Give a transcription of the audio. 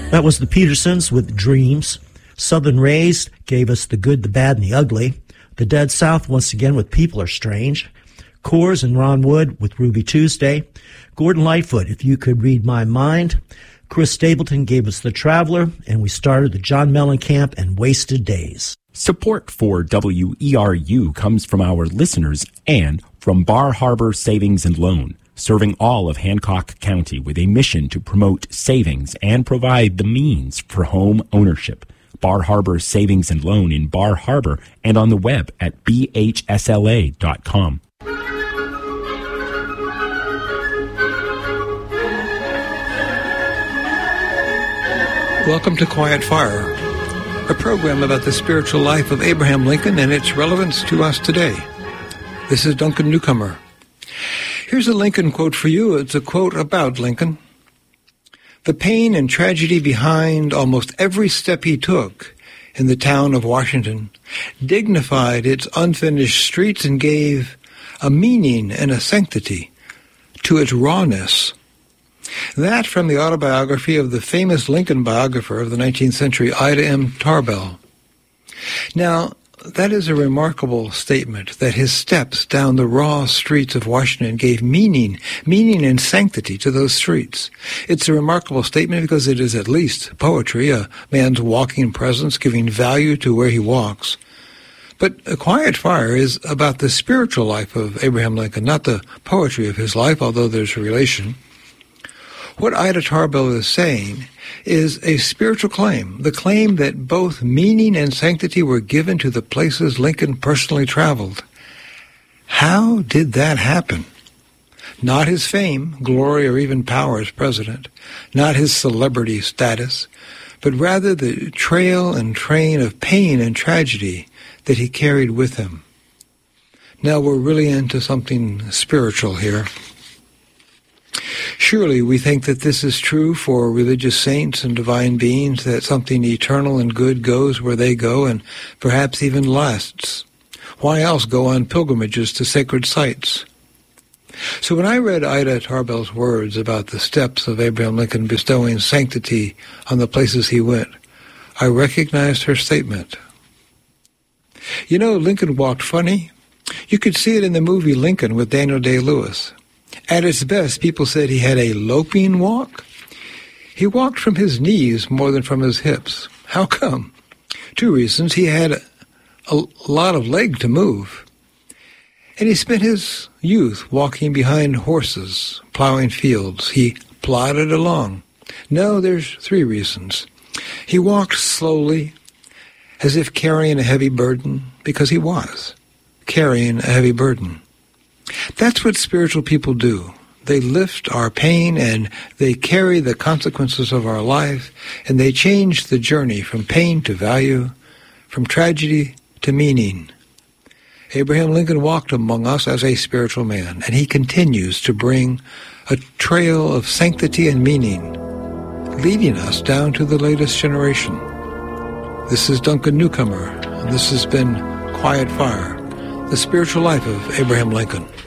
That was the Petersons with Dreams. Southern Raised gave us The Good, the Bad, and the Ugly. The Dead South once again with People Are Strange. Coors and Ron Wood with Ruby Tuesday. Gordon Lightfoot, If You Could Read My Mind. Chris Stapleton gave us The Traveler, and we started the John Mellencamp and Wasted Days. Support for WERU comes from our listeners and from Bar Harbor Savings and Loan, serving all of Hancock County with a mission to promote savings and provide the means for home ownership. Bar Harbor Savings and Loan in Bar Harbor and on the web at bhsla.com. Welcome to Quiet Fire, a program about the spiritual life of Abraham Lincoln and its relevance to us today. This is Duncan Newcomer. Here's a Lincoln quote for you. It's a quote about Lincoln. The pain and tragedy behind almost every step he took in the town of Washington dignified its unfinished streets and gave a meaning and a sanctity to its rawness. That from the autobiography of the famous Lincoln biographer of the 19th century, Ida M. Tarbell. Now, that is a remarkable statement, that his steps down the raw streets of Washington gave meaning and sanctity to those streets. It's a remarkable statement because it is at least poetry, a man's walking presence giving value to where he walks. But A Quiet Fire is about the spiritual life of Abraham Lincoln, not the poetry of his life, although there's a relation. What Ida Tarbell is saying is a spiritual claim, the claim that both meaning and sanctity were given to the places Lincoln personally traveled. How did that happen? Not his fame, glory, or even power as president, not his celebrity status, but rather the trail and train of pain and tragedy that he carried with him. Now we're really into something spiritual here. Surely we think that this is true for religious saints and divine beings, that something eternal and good goes where they go and perhaps even lasts. Why else go on pilgrimages to sacred sites? So when I read Ida Tarbell's words about the steps of Abraham Lincoln bestowing sanctity on the places he went, I recognized her statement. You know, Lincoln walked funny. You could see it in the movie Lincoln with Daniel Day-Lewis. At its best, people said he had a loping walk. He walked from his knees more than from his hips. How come? 2 reasons. He had a lot of leg to move. And he spent his youth walking behind horses, plowing fields. He plodded along. No, there's 3 reasons. He walked slowly, as if carrying a heavy burden, because he was carrying a heavy burden. That's what spiritual people do. They lift our pain and they carry the consequences of our life, and they change the journey from pain to value, from tragedy to meaning. Abraham Lincoln walked among us as a spiritual man, and he continues to bring a trail of sanctity and meaning, leading us down to the latest generation. This is Duncan Newcomer, and this has been Quiet Fire, the spiritual life of Abraham Lincoln.